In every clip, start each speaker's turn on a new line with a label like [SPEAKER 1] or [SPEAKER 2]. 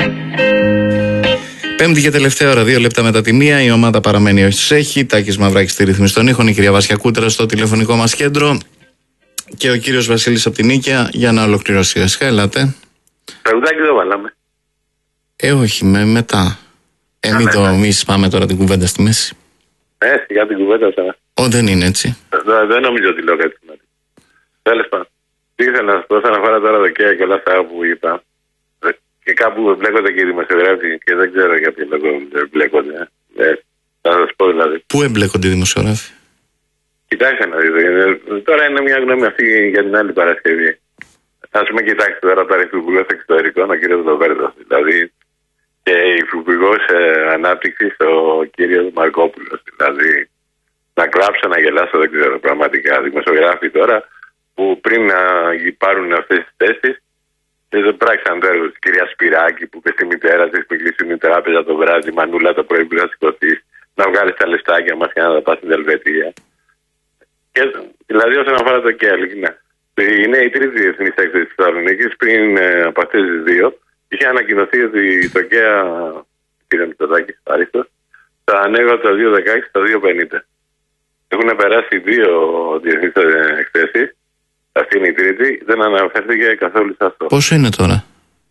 [SPEAKER 1] Πέμπτη και τελευταία ώρα, 2 λεπτά μετά τη μία. Η ομάδα παραμένει όσους έχει. Τάκης Μαυράκης στη ρύθμιση των ήχων, η κυρία Βάσια Κούτρα στο τηλεφωνικό μας κέντρο και ο κύριος Βασίλης από την Νίκαια για να ολοκληρώσει. Εσχά, ελάτε.
[SPEAKER 2] Τραγουδάκι δεν βάλαμε.
[SPEAKER 1] Όχι, μετά. Εμείς πάμε τώρα την κουβέντα στη μέση.
[SPEAKER 2] Για την κουβέντα sana.
[SPEAKER 1] Δεν είναι έτσι.
[SPEAKER 2] Δεν νομίζω ότι λέω κάτι σημαντικό. Τέλος πάντων. Τι ήθελα να σας πω, όσον αφορά τώρα δοκέα και όλα αυτά που είπα. Και κάπου εμπλέκονται και οι δημοσιογράφοι και δεν ξέρω για ποιο λόγο εμπλέκονται. Θα σας πω δηλαδή.
[SPEAKER 1] Πού εμπλέκονται οι δημοσιογράφοι?
[SPEAKER 2] Κοιτάξτε να δείτε. Τώρα είναι μια γνώμη αυτή για την άλλη Παρασκευή. Ας πούμε, κοιτάξτε τώρα τον Υφυπουργός Εξωτερικών, ο κ. Λοβέρδος. Δηλαδή και Υφυπουργός Ανάπτυξης, ο κ. Μαρκόπουλος. Δηλαδή να κλάψω, να γελάσω, δεν ξέρω πραγματικά. Δημοσιογράφοι τώρα που πριν να πάρουν αυτές τις θέσεις. Δεν πράξαν τώρα η κυρία Σπυράκη που είπε στη μητέρα της που κλείσουν η τράπεζα το βράδυ, Μανούλα το πρωί που θα σηκωθείς, να βγάλεις τα λεφτάκια μας και να τα πας στην Ελβετία. Δηλαδή όσον αφορά το ΚΕΑ, είναι η τρίτη διεθνής έκθεση της Θεσσαλονίκης. Πριν από αυτές τις δύο είχε ανακοινωθεί ότι το ΚΕΑ, κύριε Μητσοτάκη, Άριστος, θα ανέβει το 2016 στο 2,50. Έχουν περάσει δύο διεθνείς εκθέσεις. Αυτή είναι η τρίτη, δεν αναφέρθηκε καθόλου σε αυτό.
[SPEAKER 1] Πόσο είναι τώρα?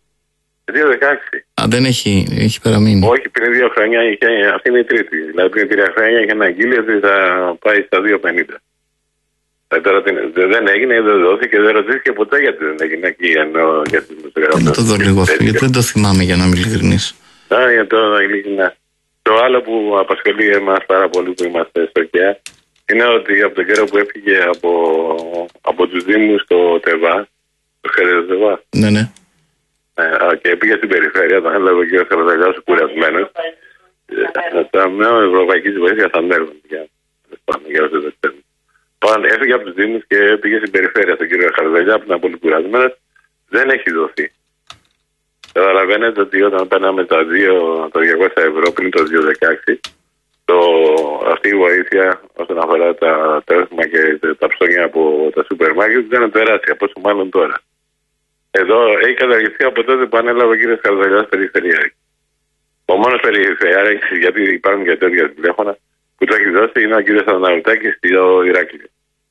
[SPEAKER 2] 2,16.
[SPEAKER 1] Δεν έχει παραμείνει.
[SPEAKER 2] Όχι, πριν 2 χρόνια αυτή είναι η τρίτη. Δηλαδή πριν 3 χρόνια είχε αναγγείλει ότι θα πάει στα 2,50. Τώρα δεν έγινε, δεν δόθηκε, δεν ρωτήθηκε ποτέ γιατί δεν έγινε εκεί. Ενώ για τις δημοσιογράφους.
[SPEAKER 1] Να το δω λίγο αυτό, γιατί δεν το θυμάμαι για να είμαι ειλικρινής.
[SPEAKER 2] Για το ειλικρινά. Το άλλο που απασχολεί εμάς πάρα πολύ που είμαστε στο ΚΕΑ είναι ότι από τον καιρό που έφυγε από τους Δήμους στο ΤΕΒΑ, το ΤΕΒΑ.
[SPEAKER 1] Ναι.
[SPEAKER 2] Και πήγε στην περιφέρεια, τον έλαβε ο κ. Χαρδαλιάς κουρασμένος. Τα μνέμα ευρωπαϊκής βοήθειας ανέβουν. Για όσους δεν ξέρουν. Έφυγε από τους Δήμους και πήγε στην περιφέρεια στον κ. Χαρδαλιά που ήταν πολύ κουρασμένος. Δεν έχει δοθεί. Καταλαβαίνετε ότι όταν παίρναμε τα 200 ευρώ πριν το 2016, αυτή η βοήθεια όσον αφορά τα τρόφιμα και τα ψώνια από τα σούπερ μάρκετ ήταν τεράστια, πόσο μάλλον τώρα. Εδώ έχει καταργηθεί από τότε που ανέλαβε ο κ. Χαρδαλιάς περιφερειάρχη. Ο μόνος περιφερειάρχης, γιατί υπάρχουν και τέτοια τηλέφωνα, που το έχει δώσει είναι ο κ. Αναρωτάκης στο Ηράκλειο.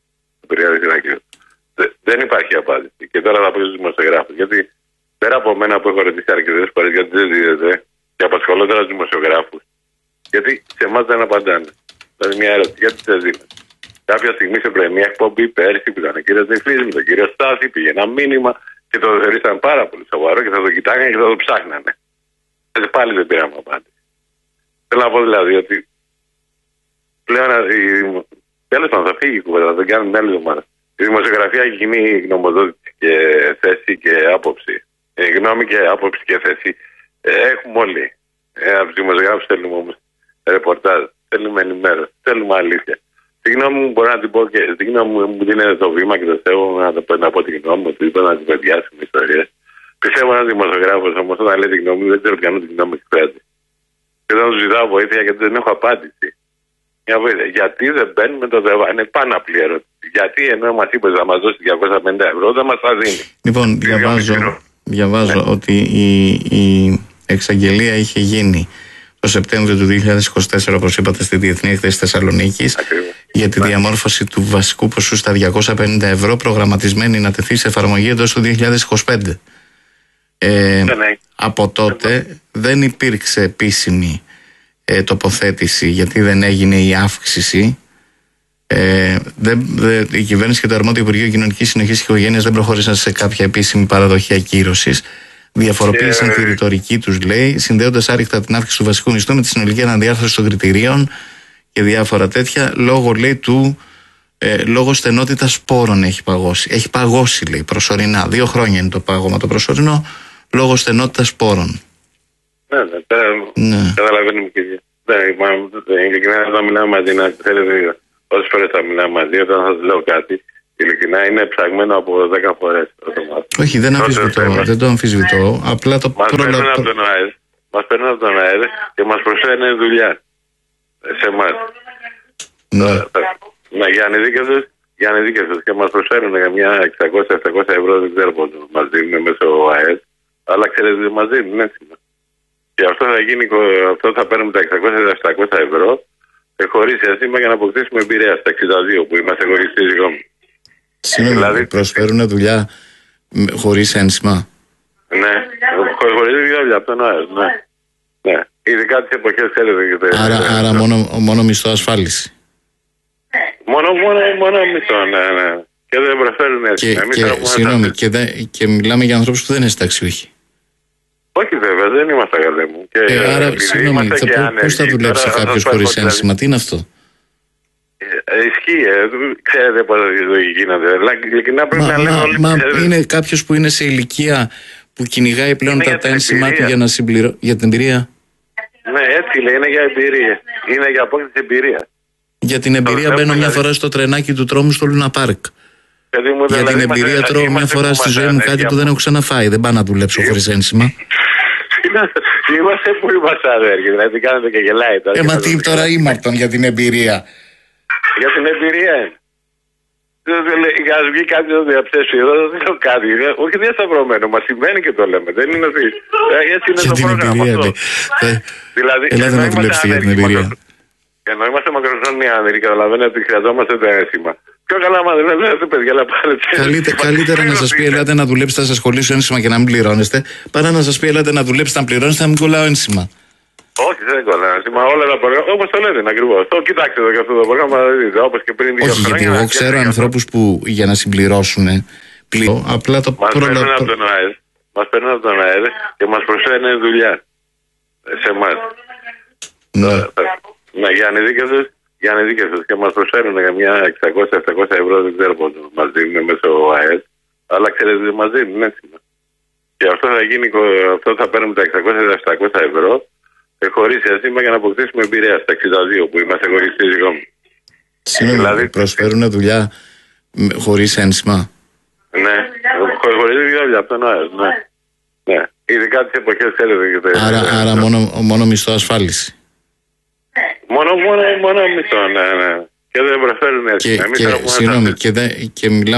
[SPEAKER 2] Δεν υπάρχει απάντηση. Και τώρα θα πω στους δημοσιογράφους. Γιατί πέρα από μένα που έχω ρωτήσει αρκετές φορές γιατί δεν δίδεται και απασχολώ τώρα τους δημοσιογράφους. Γιατί σε εμάς δεν απαντάνε. Δηλαδή μια ερώτηση, γιατί δεν δίνουν. Κάποια στιγμή σε μια εκπομπή πέρσι που ήταν ο κ. Ζεφής με τον κ. Στάση, πήγε ένα μήνυμα και το θεωρήσαν πάρα πολύ σοβαρό και θα το κοιτάγανε και θα το ψάχνανε. Πάλι δεν πήραμε απάντηση. Θέλω να πω δηλαδή ότι πλέον τέλος πάντων θα φύγει η κουβέντα, θα το κάνουμε μια άλλη εβδομάδα. Η δημοσιογραφία έχει γίνει γνωμοδότηση και θέση και άποψη. Γνώμη και άποψη και θέση έχουμε όλοι. Από τους δημοσιογράφους θέλουμε όμως ρεπορτάζ, θέλουμε ενημέρωση, θέλουμε αλήθεια. Στη γνώμη μου μπορώ να την πω και στη γνώμη μου δίνεται το βήμα και το θέλω να πω τη γνώμη μου, ότι είπα να την παιδιάσουμε ιστορίες. Πιστεύω ένας δημοσιογράφος όμως όταν λέει τη γνώμη μου δεν ξέρω τι κάνω τη γνώμη εκφράζει. Και όταν του ζητάω βοήθεια γιατί δεν έχω απάντηση. Μια βοήθεια. Γιατί δεν μπαίνουμε το ΔΕΒΑ, είναι πάνω απλή ερώτηση. Γιατί ενώ μας είπε να μας δώσει 250 ευρώ δεν μας τα δίνει.
[SPEAKER 1] Λοιπόν, διαβάζω ότι η εξαγγελία είχε γίνει το Σεπτέμβριο του 2024, όπως είπατε, στη Διεθνή Έκθεση Θεσσαλονίκης, για τη διαμόρφωση του βασικού ποσού στα 250 ευρώ, προγραμματισμένη να τεθεί σε εφαρμογή εντός του 2025. Από τότε δεν υπήρξε επίσημη τοποθέτηση, γιατί δεν έγινε η αύξηση. Η κυβέρνηση και το αρμόδιο Υπουργείο Κοινωνικής Συνοχής και Οικογένειας δεν προχώρησαν σε κάποια επίσημη παραδοχή ακύρωσης. Διαφοροποίησαν τη ρητορική τους, λέει, συνδέοντας άρρηκτα την αύξηση του βασικού μισθού με τη συνολική αναδιάρθρωση των κριτηρίων και διάφορα τέτοια. Λόγω, λέει, λόγω στενότητας πόρων έχει παγώσει. Έχει παγώσει, λέει, προσωρινά. 2 χρόνια είναι το πάγωμα το προσωρινό, λόγω στενότητας πόρων.
[SPEAKER 2] Ναι. Καταλαβαίνουμε και δύο. Ειλικρινά, όταν μιλάμε μαζί, να ξέρετε, όσες φορές θα μιλάμε μαζί, όταν σας λέω κάτι, ειλικρινά είναι ψαγμένο από 10 φορές.
[SPEAKER 1] Όχι, δεν το αμφισβητώ. Απλά το
[SPEAKER 2] μας παίρνουν από τον ΑΕΔ και μας προσφέρουν δουλειά σε εμάς. Για ανειδίκευτους και μας προσφέρουν για μια 600-700 ευρώ, δεν ξέρω πόσο μας δίνουν μέσω ΑΕΔ, αλλά ξέρετε δεν μας δίνουν, έτσι. Και αυτό θα παίρνουμε τα 600-700 ευρώ χωρίς ένσημα για να αποκτήσουμε εμπειρία στα 62 που είμαστε χωρίς σύζυγό μου.
[SPEAKER 1] Συγγνώμη, δηλαδή, προσφέρουν δουλειά χωρίς ένσημα.
[SPEAKER 2] Ναι, χωρίς δουλειά από τον ΑΕΣ, ναι. Ειδικά τις εποχές θέλετε.
[SPEAKER 1] Άρα μόνο μισθό ασφάλιση.
[SPEAKER 2] Μόνο μισθό, ναι. Και δεν προσφέρουν ένσημα.
[SPEAKER 1] Συγγνώμη, και μιλάμε για ανθρώπους που δεν είναι συνταξιούχοι.
[SPEAKER 2] Όχι βέβαια, δεν είμαστε αγαλέ μου.
[SPEAKER 1] Άρα, συγγνώμη, πώς θα δουλέψει κάποιος χωρίς ένσημα, τι είναι αυτό?
[SPEAKER 2] Ισχύει, ξέρετε πώς γίνεται. Ειλικρινά πρέπει να λέμε όλοι.
[SPEAKER 1] Είναι κάποιος που είναι σε ηλικία που κυνηγάει πλέον τα ένσημά του για την εμπειρία.
[SPEAKER 2] Ναι, έτσι λέει, είναι για εμπειρία. Είναι για απόκτηση εμπειρία.
[SPEAKER 1] Για την εμπειρία μπαίνω μια φορά στο τρενάκι του τρόμου στο Λούνα Πάρκ. Για την εμπειρία τρώω μια φορά στη ζωή μου κάτι που δεν έχω ξαναφάει. Δεν πάω να δουλέψω χωρίς ένσημα.
[SPEAKER 2] Είμαστε που είμαστε αδέρφοι, δηλαδή κάνετε και γελάει τώρα.
[SPEAKER 1] Μα τι τώρα ήμαρτον για την εμπειρία.
[SPEAKER 2] Για την εμπειρία είναι. Για να βγει κάτι να διαψεύσει εδώ, δεν λέω κάτι. Όχι διασταυρωμένο, μα συμβαίνει και το λέμε. Δεν είναι ότι. Έτσι είναι το πρόγραμμα. Δηλαδή,
[SPEAKER 1] ελάτε να δουλέψετε για την εμπειρία.
[SPEAKER 2] Ενώ είμαστε μακροχρόνιοι άνδροι, καταλαβαίνετε ότι χρειαζόμαστε τα ένσημα. Πιο καλά, μα δεν λέτε, παιδιά, να πάρετε.
[SPEAKER 1] Καλύτερα να σας πει, ελάτε να δουλέψετε, θα σας κολλήσω ένσημα και να μην πληρώνεστε, παρά να σας πει, ελάτε να δουλέψετε, να πληρώνεστε, να μην κολλάω ένσημα.
[SPEAKER 2] Όχι, δεν κολλάω ένσημα. Όλα τα προγράμματα, όπως το λέτε, ακριβώς. Κοιτάξτε εδώ και αυτό το πρόγραμμα, όπως και πριν 2 χρόνια.
[SPEAKER 1] Όχι, γιατί εγώ ξέρω ανθρώπους που για να συμπληρώσουν. Απλά το
[SPEAKER 2] πρόγραμμα. Μας παίρνουν από τον ΑΕΔ και μας προσφέρουν δουλειά. Σε εμάς. Ναι, για ανειδίκευτες και μας προσφέρουν για μια 600-700 ευρώ, δεν ξέρω πόσο μας δίνουν μέσω ΑΕΣ, αλλά ξέρετε μας δίνουν ένσημα. Και αυτό θα παίρνουμε τα 600-700 ευρώ χωρίς ένσημα για να αποκτήσουμε εμπειρία στα 62 που είμαστε χωρίς σύζυγό μου.
[SPEAKER 1] Συγγνώμη, δηλαδή, προσφέρουν δουλειά χωρίς ένσημα.
[SPEAKER 2] Ναι, χωρίς δουλειά από τον ΑΕΣ, ναι. Ειδικά τις εποχές θέλετε.
[SPEAKER 1] Άρα μόνο μισθό ασφάλιση.
[SPEAKER 2] Μόνο μισθό, ναι. Και δεν προσφέρουν έτσι.
[SPEAKER 1] Συγγνώμη, και μιλάμε